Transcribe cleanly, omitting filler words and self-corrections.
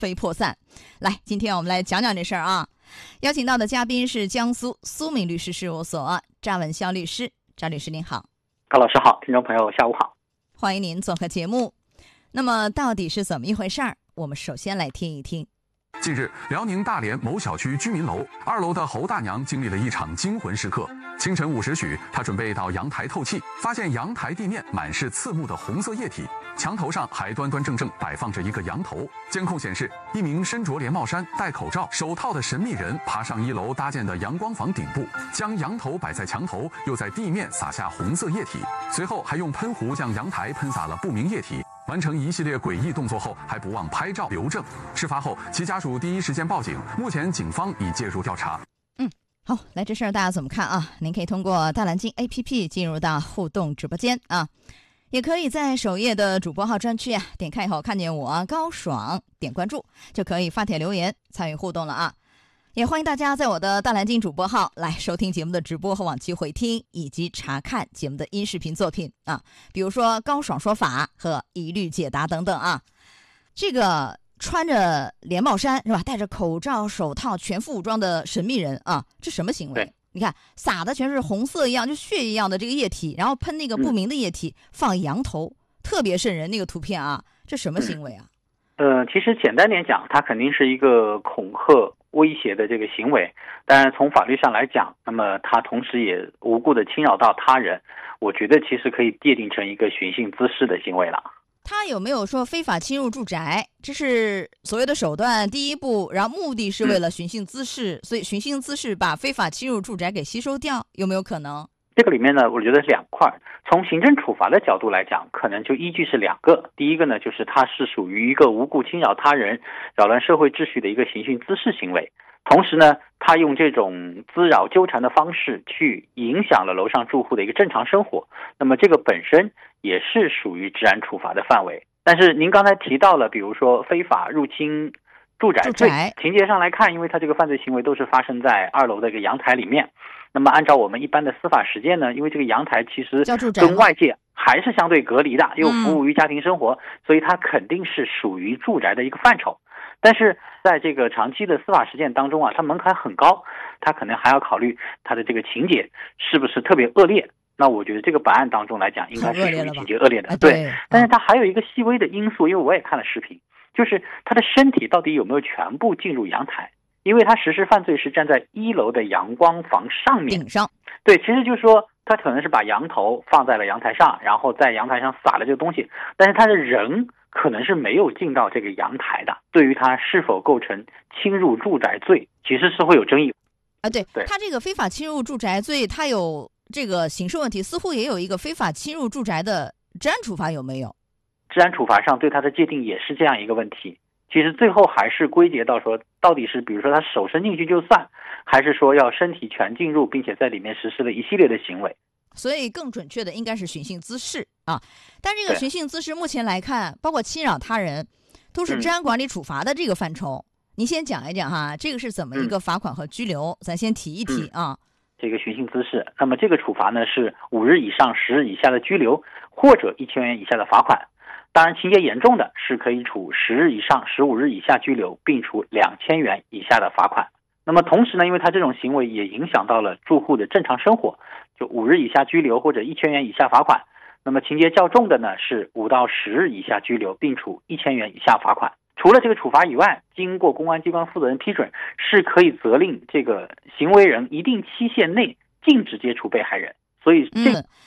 非破散。来，今天我们来讲讲这事儿啊。邀请到的嘉宾是江苏苏敏律师事务所张文霄律师。张律师您好。 高老师好，听众朋友下午好， 欢迎您做客节目。那么到底是怎么一回事儿？我们首先来听一听。 近日，辽宁大连某小区居民楼2楼的侯大娘经历了一场惊魂时刻。清晨5时许，她准备到阳台透气，发现阳台地面满是刺目的红色液体，墙头上还端端正正摆放着一个羊头。监控显示，一名身着连帽衫、戴口罩、手套的神秘人爬上1楼搭建的阳光房顶部，将羊头摆在墙头，又在地面撒下红色液体，随后还用喷壶将阳台喷洒了不明液体。完成一系列诡异动作后，还不忘拍照留证。事发后，其家属第一时间报警，目前警方已介入调查。 好，来这事儿大家怎么看啊？您可以通过大蓝鲸 APP 进入到互动直播间啊，也可以在首页的主播号专区啊，点开以后看见我高爽，点关注就可以发帖留言参与互动了啊。也欢迎大家在我的大蓝鲸主播号来收听节目的直播和往期回听，以及查看节目的音视频作品啊，比如说高爽说法和一律解答等等啊。这个穿着连帽衫是吧，戴着口罩手套全副武装的神秘人啊，这什么行为？你看撒的全是红色一样就血一样的这个液体，然后喷那个不明的液体，放羊头，特别瘆人那个图片啊，这什么行为啊？ 其实简单点讲，它肯定是一个恐吓威胁的这个行为，但是从法律上来讲，那么它同时也无故的侵扰到他人，我觉得其实可以界定成一个寻衅滋事的行为了。 他有没有说非法侵入住宅？这是所谓的手段第一步，然后目的是为了寻衅滋事，所以寻衅滋事把非法侵入住宅给吸收掉，有没有可能？ 这个里面呢，我觉得是2块。从行政处罚的角度来讲，可能就依据是2个。第一个呢，就是它是属于一个无故侵扰他人、扰乱社会秩序的一个寻衅滋事行为。同时呢，他用这种滋扰纠缠的方式去影响了楼上住户的一个正常生活，那么这个本身也是属于治安处罚的范围。但是您刚才提到了，比如说非法入侵住宅罪，情节上来看，因为他这个犯罪行为都是发生在2楼的一个阳台里面，那么按照我们一般的司法实践呢，因为这个阳台其实跟外界还是相对隔离的，又服务于家庭生活，所以它肯定是属于住宅的一个范畴。但是在这个长期的司法实践当中啊，它门槛很高，它可能还要考虑它的这个情节是不是特别恶劣。那我觉得这个本案当中来讲，应该是属于情节恶劣的。对，但是它还有一个细微的因素，因为我也看了视频，就是他的身体到底有没有全部进入阳台，因为他实施犯罪是站在1楼的阳光房上面顶上。 对，其实就是说他可能是把羊头放在了阳台上，然后在阳台上撒了这个东西，但是他的人可能是没有进到这个阳台的，对于他是否构成侵入住宅罪其实是会有争议啊。对，他这个非法侵入住宅罪，他有这个刑事问题，似乎也有一个非法侵入住宅的治安处罚，有没有？ 治安处罚上对他的界定也是这样一个问题，其实最后还是归结到说，到底是比如说他手伸进去就算，还是说要身体全进入，并且在里面实施了一系列的行为。 所以更准确的应该是寻衅滋事啊。但这个寻衅滋事目前来看，包括侵扰他人，都是治安管理处罚的这个范畴。你先讲一讲哈，这个是怎么一个罚款和拘留，咱先提一提啊。 这个寻衅滋事，那么这个处罚呢是5日以上10日以下的拘留，或者1000元以下的罚款。当然情节严重的是可以处10日以上15日以下拘留，并处2000元以下的罚款。那么同时呢，因为他这种行为也影响到了住户的正常生活，就5日以下拘留或者1000元以下罚款。那么情节较重的呢是5到10日以下拘留，并处1000元以下罚款。除了这个处罚以外，经过公安机关负责人批准，是可以责令这个行为人一定期限内禁止接触被害人。所以